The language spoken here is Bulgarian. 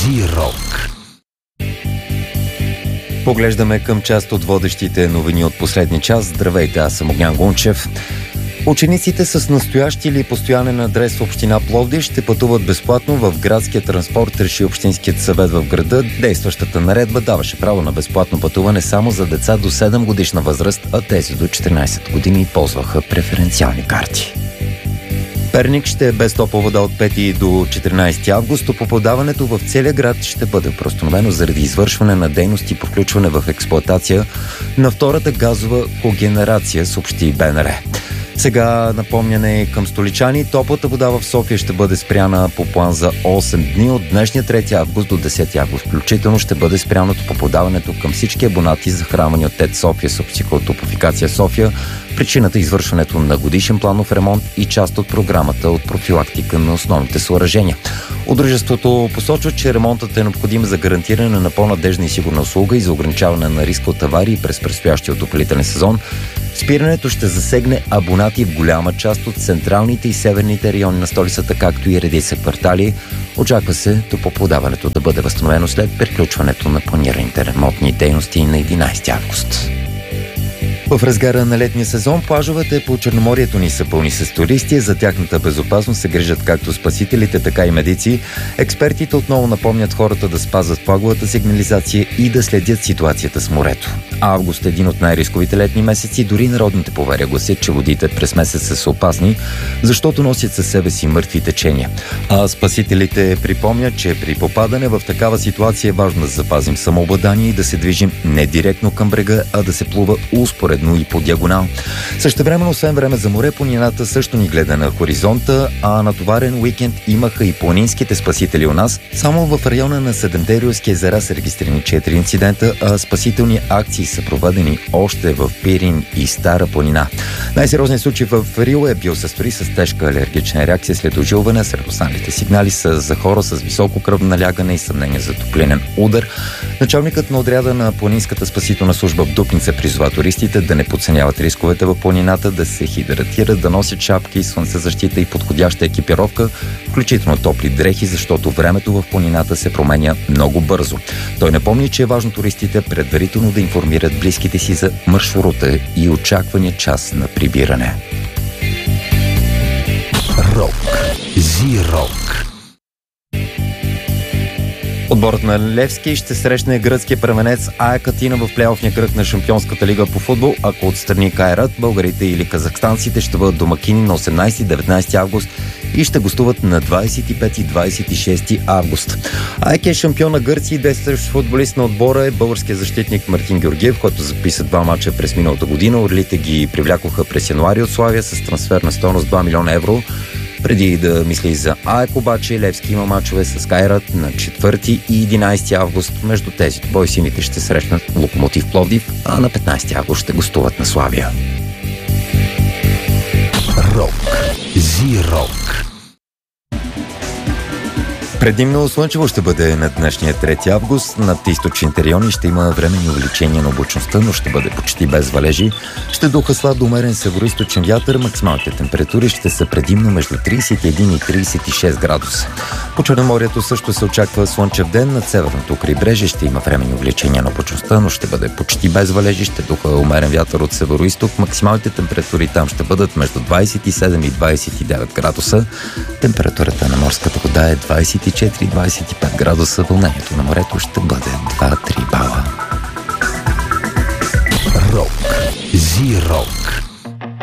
Зи-рок. Поглеждаме към част от водещите новини от последния час. Здравейте, аз съм Огнян Гунчев. Учениците с настоящ или постоянен адрес в община Пловдив ще пътуват безплатно в градския транспорт, реши Общинският съвет в града. Действащата наредба даваше право на безплатно пътуване само за деца до 7 годишна възраст, а тези до 14 години ползваха преференциални карти. Перник ще е без топла вода от 5 до 14 август. Топлоподаването в целия град ще бъде преустановено заради извършване на дейности по включване в експлоатация на втората газова когенерация, съобщи БНР. Сега напомняне към столичани. Топлата вода в София ще бъде спряна по план за 8 дни. От днешния 3 август до 10 август включително ще бъде спряно топлоподаването към всички абонати, захранвани от ТЕЦ София, съобщи Топлофикация София. Причината е извършването на годишен планов ремонт и част от програмата от профилактика на основните съоръжения. От дружеството посочва, че ремонтът е необходим за гарантиране на по-надежна и сигурна услуга и за ограничаване на риска от аварии през предстоящия отоплителен сезон. Спирането ще засегне абонати в голяма част от централните и северните райони на столицата, както и редица квартали. Очаква се топлоподаването да бъде възстановено след приключването на планираните ремонтни дейности на 11 август. В разгара на летния сезон плажовете по Черноморието ни са пълни с туристи. За тяхната безопасност се грижат както спасителите, така и медици. Експертите отново напомнят хората да спазват флаговата сигнализация и да следят ситуацията с морето. Август е един от най-рисковите летни месеци. Дори народните поверия гласят, че водите през месеца са опасни, защото носят със себе си мъртви течения. А спасителите припомнят, че при попадане в такава ситуация е важно да запазим самообладание и да се движим не директно към брега, а да се плува успоредно и по диагонал. Същевременно, освен време за море, планината също ни гледа на хоризонта, а натоварен уикенд имаха и планинските спасители у нас. Само в района на Седемте Рилски езера са регистрирани 4 инцидента, а спасителни акции са проведени още в Пирин и Стара планина. Най-сериозният случай в Рил е бил състои с тежка алергична реакция след ожилване. Сред останалите сигнали са за хора с високо кръвно налягане и съмнение за топлинен удар. Началникът на отряда на планинската спасителна служба в Дупница призова туристите да не подценяват рисковете в планината, да се хидратират, да носят шапки, слънцезащита и подходяща екипировка, включително топли дрехи, защото времето в планината се променя много бързо. Той напомни, че е важно туристите предварително да информират близките си за маршрута и очаквания час на прибиране. Рок. Зи-рок. Отборът на Левски ще срещне гръцкия първенец АЕК Атина в плейофния кръг на Шампионската лига по футбол. Ако отстрани Кайрат, българите или казахстанците ще бъдат домакини на 18-19 август и ще гостуват на 25 и 26 август. АЕК е шампион на Гърция и действащ футболист на отбора е българският защитник Мартин Георгиев, който записа 2 мача през миналата година. Орлите ги привлякоха през януари от Славия с трансферна стойност 2 милиона евро. Преди да мисли за АЕК обаче, Левски има мачове с Кайрат на 4 и 11 август. Между тези двой сините ще срещнат Локомотив Пловдив, а на 15 август ще гостуват на Славия. Рок. Зи-рок. Предимно слънчево ще бъде на днешния 3 август. Над източните райони ще има временни увеличения на облачността, но ще бъде почти без валежи. Ще духа слаб до умерен североизточен вятър. Максималните температури ще са предимно между 31 и 36 градуса. По Черноморието също се очаква слънчев ден. Над северното крайбрежие ще има временни увеличения на облачността, но ще бъде почти без валежи. Ще духа умерен вятър от североизток. Максималните температури там ще бъдат между 27 и 29 градуса. Температурата на морската вода е 24-25 градуса. Вълнението на морето ще бъде 2-3 бала. Рок. Зи-рок.